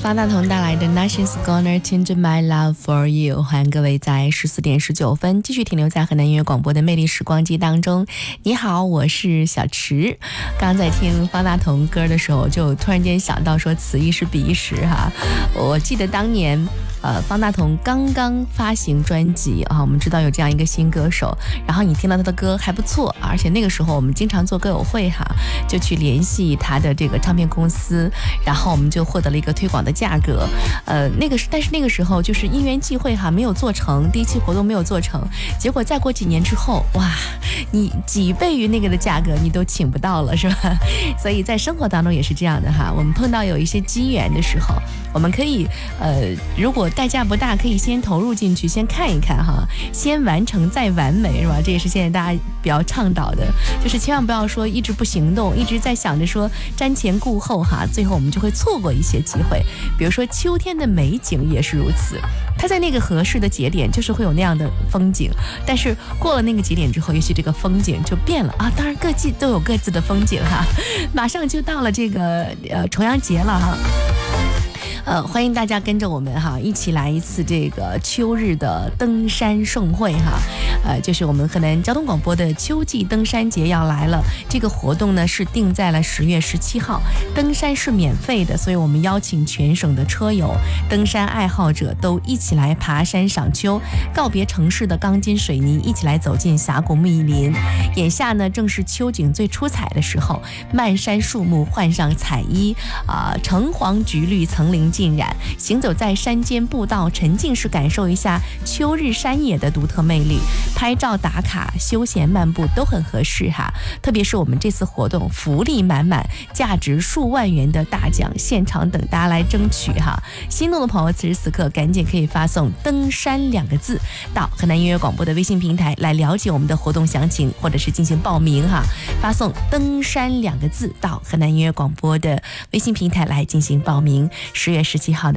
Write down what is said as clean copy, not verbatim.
方大同带来的 Nothing's Gonna Change My Love For You， 欢迎各位在14点19分继续停留在河南音乐广播的魅力时光机当中。你好，我是小池。刚在听方大同歌的时候，就突然间想到说此一时彼一时哈。我记得当年方大同刚刚发行专辑啊，我们知道有这样一个新歌手，然后你听到他的歌还不错，而且那个时候我们经常做歌友会哈，就去联系他的这个唱片公司，然后我们就获得了一个推广的价格。但是那个时候就是因缘际会哈，没有做成，第一期活动没有做成，结果再过几年之后，哇，你几倍于那个的价格你都请不到了，是吧？所以在生活当中也是这样的哈，我们碰到有一些机缘的时候，我们可以如果代价不大，可以先投入进去，先看一看哈，先完成再完美，是吧？这也是现在大家比较倡导的，就是千万不要说一直不行动，一直在想着说瞻前顾后哈，最后我们就会错过一些机会。比如说秋天的美景也是如此，它在那个合适的节点就是会有那样的风景，但是过了那个节点之后，也许这个风景就变了啊。当然各季都有各自的风景哈，马上就到了这个重阳节了哈。欢迎大家跟着我们哈，一起来一次这个秋日的登山盛会哈。就是我们河南交通广播的秋季登山节要来了。这个活动呢是定在了10月17号，登山是免费的，所以我们邀请全省的车友、登山爱好者都一起来爬山赏秋，告别城市的钢筋水泥，一起来走进峡谷密林。眼下呢正是秋景最出彩的时候，漫山树木换上彩衣橙黄橘绿层林尽染，行走在山间步道，沉浸式感受一下秋日山野的独特魅力，拍照打卡、休闲漫步都很合适哈。特别是我们这次活动福利满满，价值数万元的大奖现场等大家来争取哈。心动的朋友此时此刻赶紧可以发送登山2个字到河南音乐广播的微信平台来了解我们的活动详情，或者是进行报名哈。发送登山2个字到河南音乐广播的微信平台来进行报名。10月17号的